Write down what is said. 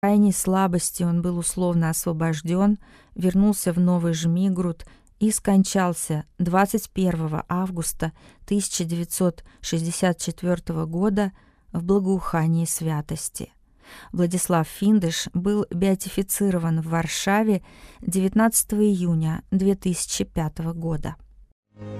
крайней слабости он был условно освобожден, вернулся в Новый Жмигрут и скончался 21 августа 1964 года в благоухании святости. Владислав Финдыш был беатифицирован в Варшаве 19 июня 2005 года.